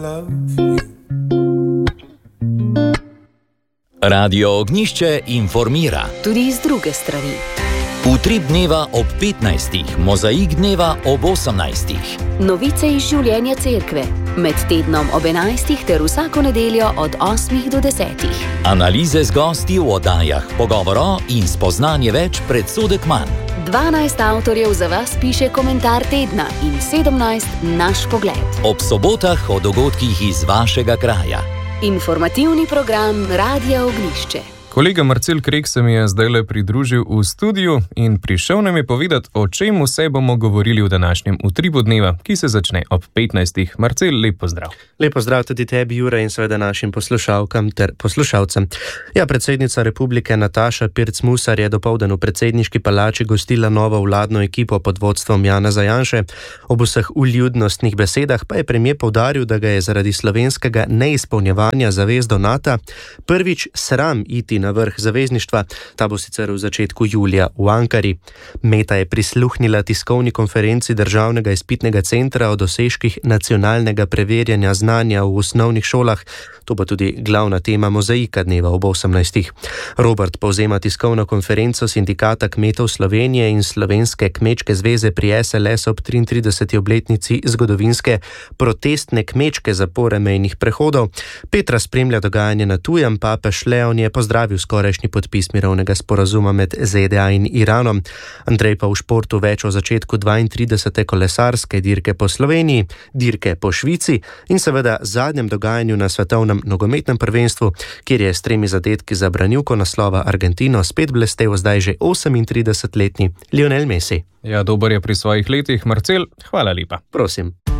Radio Ognjišče informira. Tudi iz druge strani. Utrip dneva ob 15, mozaik dneva ob 18. Novice iz življenja cerkve. Med tednom ob 11 ter vsako nedeljo od 8 do 10. Analize z gosti v oddajah, pogovoro in spoznanje več predsodek manj. 12 avtorjev za vas piše komentar tedna in 17 naš pogled. Ob sobotah o dogodkih iz vašega kraja. Informativni program Radia Ognjišče. Kolega Marcel Krek se mi je zdajle pridružil v studiu in prišel nam je povedati, o čem vse bomo govorili v današnjem utripu dneva, ki se začne ob 15. Marcel, lep pozdrav. Lep pozdrav tudi tebi, Jure, in seveda našim poslušalkam ter poslušalcem. Ja, predsednica Republike Nataša Pirc-Musar je dopoldan v predsedniški palači gostila novo vladno ekipo pod vodstvom Janeza Janše. Ob vseh vljudnostnih besedah pa je premier poudaril, da ga je zaradi slovenskega neizpolnjevanja zavez do NATO prvič sram iti na vrh zavezništva, ta bo sicer v začetku julija v Ankari. Meta je prisluhnila tiskovni konferenci Državnega izpitnega centra o dosežkih nacionalnega preverjanja znanja v osnovnih šolah. To bo tudi glavna tema mozaika dneva ob 18. Robert povzema tiskovno konferenco Sindikata kmetov Slovenije in Slovenske kmečke zveze pri SLS ob 33. obletnici zgodovinske protestne kmečke zapore mejnih prehodov. Petra spremlja dogajanje na tujem, papež Leon je pozdravil skorajšnji podpis mirovnega sporazuma med ZDA in Iranom. Andrej pa v športu več o začetku 32. kolesarske dirke po Sloveniji, dirke po Švici in seveda zadnjem dogajanju na svetovnem nogometnem prvenstvu, kjer je s 3 zadetki za branilko naslova Argentino spet blestel zdaj že 38-letni Lionel Messi. Ja, dober je pri svojih letih. Marcel, hvala lepa. Prosim.